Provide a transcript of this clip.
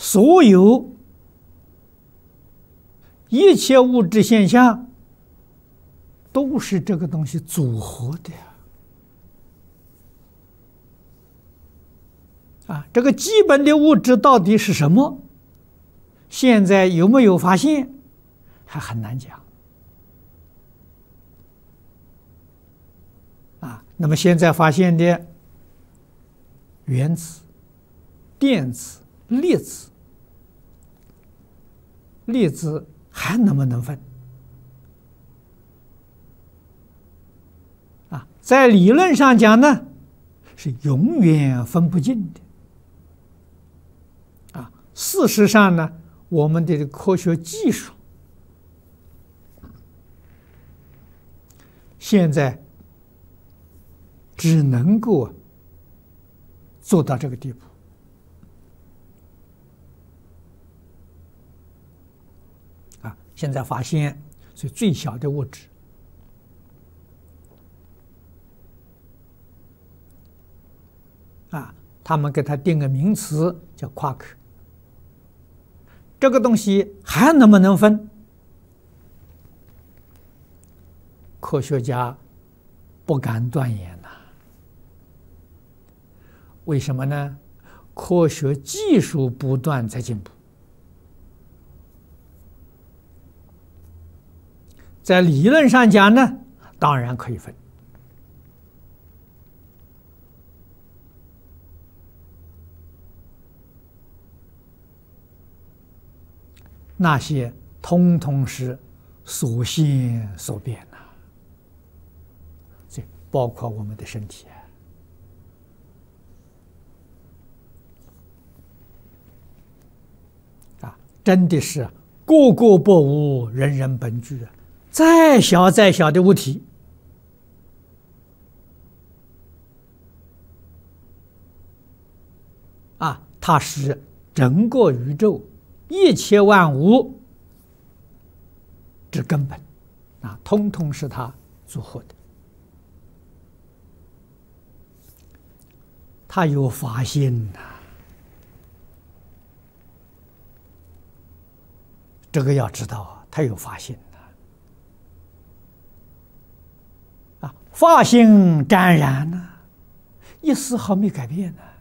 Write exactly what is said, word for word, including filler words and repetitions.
所有一切物质现象都是这个东西组合的呀。啊，这个基本的物质到底是什么？现在有没有发现，还很难讲。啊，那么现在发现的原子、电子、粒子，粒子还能不能分？啊，在理论上讲呢，是永远分不尽的。啊，事实上呢，我们的科学技术现在只能够做到这个地步。啊，现在发现是最小的物质，啊，他们给它定个名词叫夸克。这个东西还能不能分？科学家不敢断言呐。为什么呢？科学技术不断在进步，在理论上讲呢，当然可以分。那些通通是所现所变呐，这包括我们的身体啊，真的是个个不无，人人本具啊！再小再小的物体，啊，它是整个宇宙一切万物之根本，啊，通通是它组合的。它有法性呐，这个要知道啊，它有法性呐，啊，法性沾然呐，一丝毫没改变呐。